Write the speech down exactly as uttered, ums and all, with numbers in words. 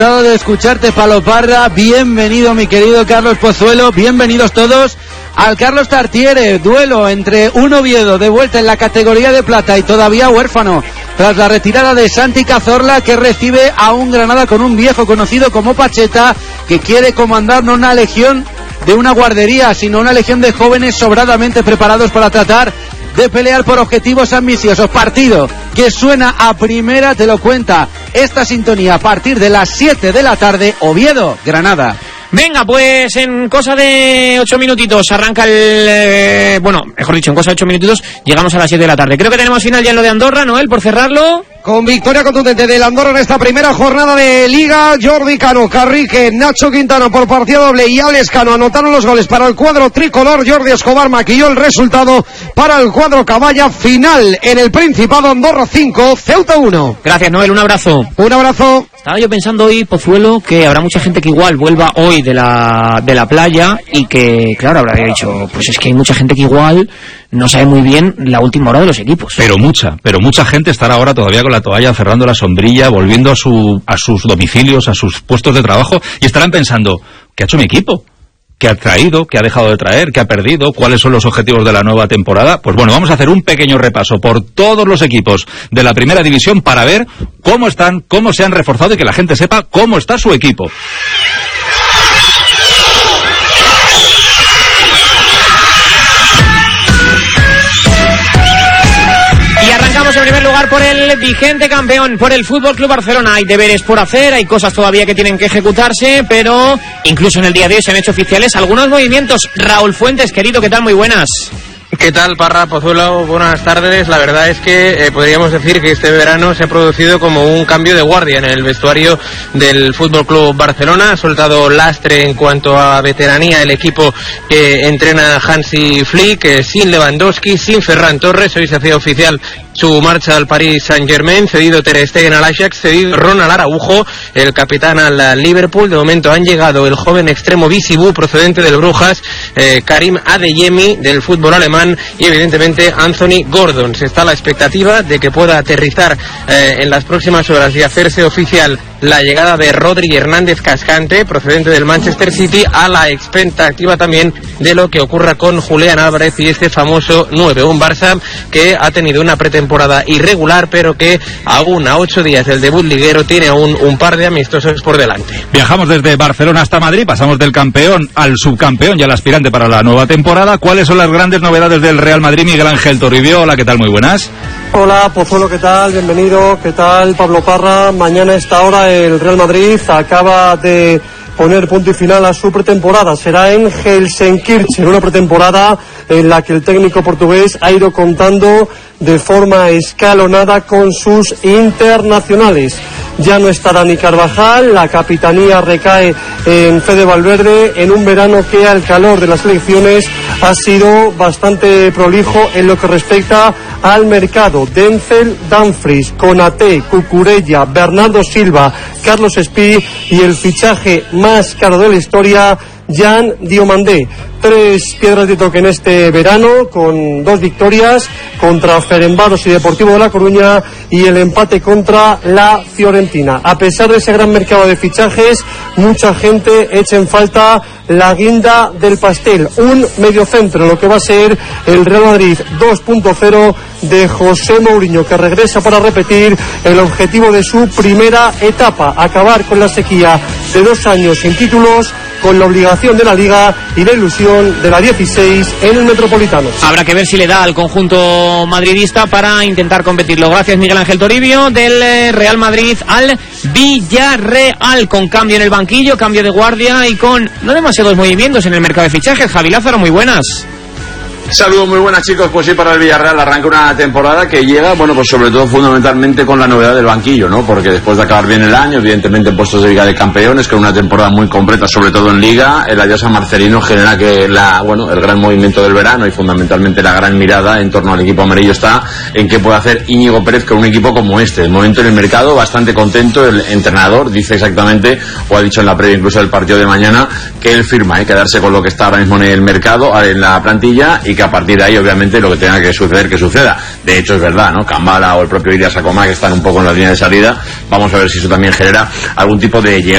De escucharte, Palo Parra. Bienvenido, mi querido Carlos Pozuelo. Bienvenidos todos al Carlos Tartiere. Duelo entre un Oviedo de vuelta en la categoría de plata y todavía huérfano tras la retirada de Santi Cazorla, que recibe a un Granada con un viejo conocido como Pacheta, que quiere comandar no una legión de una guardería, sino una legión de jóvenes sobradamente preparados para tratar de pelear por objetivos ambiciosos. Partido que suena a primera, te lo cuenta esta sintonía a partir de las siete de la tarde. Oviedo, Granada. Venga, pues en cosa de ocho minutitos arranca el... Eh, bueno, mejor dicho, en cosa de ocho minutitos llegamos a las siete de la tarde. Creo que tenemos final ya en lo de Andorra, Noel, por cerrarlo. Con victoria contundente del Andorra en esta primera jornada de Liga. Jordi Cano, Carrique, Nacho Quintana por partida doble y Alex Cano anotaron los goles para el cuadro tricolor. Jordi Escobar maquilló el resultado para el cuadro caballa. Final en el Principado, Andorra cinco, Ceuta uno. Gracias, Noel, un abrazo. Un abrazo. Estaba yo pensando hoy, Pozuelo, que habrá mucha gente que igual vuelva hoy de la de la playa y que, claro, habrá dicho, pues es que hay mucha gente que igual no sabe muy bien la última hora de los equipos. Pero mucha, pero mucha gente estará ahora todavía con la toalla, cerrando la sombrilla, volviendo a su a sus domicilios, a sus puestos de trabajo, y estarán pensando, ¿qué ha hecho mi equipo? ¿Qué ha traído? ¿Qué ha dejado de traer? ¿Qué ha perdido? ¿Cuáles son los objetivos de la nueva temporada? Pues bueno, vamos a hacer un pequeño repaso por todos los equipos de la primera división para ver cómo están, cómo se han reforzado y que la gente sepa cómo está su equipo. En primer lugar por el vigente campeón, por el Fútbol Club Barcelona. Hay deberes por hacer, hay cosas todavía que tienen que ejecutarse, pero incluso en el día de hoy se han hecho oficiales algunos movimientos. Raúl Fuentes, querido, ¿qué tal? Muy buenas. ¿Qué tal, Parra, Pozuelo? Buenas tardes. La verdad es que eh, podríamos decir que este verano se ha producido como un cambio de guardia en el vestuario del Fútbol Club Barcelona. Ha soltado lastre en cuanto a veteranía el equipo que entrena Hansi Flick, eh, sin Lewandowski, sin Ferran Torres. Hoy se hacía oficial su marcha al Paris Saint-Germain, cedido Ter Stegen al Ajax, cedido Ronald Araujo, el capitán al Liverpool. De momento han llegado el joven extremo Bisibú, procedente del Brujas, eh, Karim Adeyemi, del fútbol alemán, y evidentemente Anthony Gordon. Se está a la expectativa de que pueda aterrizar eh, en las próximas horas y hacerse oficial la llegada de Rodri Hernández Cascante, procedente del Manchester City, a la expectativa también de lo que ocurra con Julián Álvarez y este famoso nueve, un Barça que ha tenido una pretemporada irregular, pero que aún a ocho días del debut liguero tiene aún un par de amistosos por delante. Viajamos desde Barcelona hasta Madrid, pasamos del campeón al subcampeón y al aspirante para la nueva temporada. ¿Cuáles son las grandes novedades del Real Madrid? Miguel Ángel Toribio, hola, ¿qué tal? Muy buenas. Hola, Pozuelo, ¿qué tal? Bienvenido, ¿qué tal? Pablo Parra. Mañana a esta hora el Real Madrid acaba de poner punto y final a su pretemporada. Será en Gelsenkirchen, una pretemporada en la que el técnico portugués ha ido contando de forma escalonada con sus internacionales. Ya no está Dani Carvajal, la capitanía recae en Fede Valverde, en un verano que al calor de las elecciones ha sido bastante prolijo en lo que respecta al mercado. Denzel Dumfries, Konaté, Cucurella, Bernardo Silva, Carlos Espí y el fichaje más caro de la historia, Jan Diomandé. Tres piedras de toque en este verano, con dos victorias contra Ferencváros y Deportivo de La Coruña y el empate contra la Fiorentina. A pesar de ese gran mercado de fichajes, mucha gente echa en falta la guinda del pastel, un mediocentro, lo que va a ser el Real Madrid dos punto cero de José Mourinho, que regresa para repetir el objetivo de su primera etapa, acabar con la sequía de dos años sin títulos, con la obligación de la Liga y la ilusión de la dieciséis en el Metropolitano. Habrá que ver si le da al conjunto madridista para intentar competirlo. Gracias, Miguel Ángel Toribio. Del Real Madrid al Villarreal, con cambio en el banquillo, cambio de guardia y con no demasiados movimientos en el mercado de fichajes. Javi Lázaro, muy buenas. Saludos, muy buenas, chicos. Pues sí, para el Villarreal arranca una temporada que llega, bueno, pues sobre todo fundamentalmente con la novedad del banquillo, ¿no? Porque después de acabar bien el año, evidentemente en puestos de Liga de Campeones, con una temporada muy completa, sobre todo en Liga, el adiós a Marcelino genera que la, bueno, el gran movimiento del verano y fundamentalmente la gran mirada en torno al equipo amarillo está en qué puede hacer Íñigo Pérez con un equipo como este. De momento en el mercado, bastante contento. El entrenador dice exactamente, o ha dicho en la previa incluso del partido de mañana, que él firma, ¿eh? Quedarse con lo que está ahora mismo en el mercado, en la plantilla, y que a partir de ahí obviamente lo que tenga que suceder que suceda. De hecho es verdad, ¿no? Cambala o el propio Irias Acoma, que están un poco en la línea de salida. Vamos a ver si eso también genera algún tipo de llegada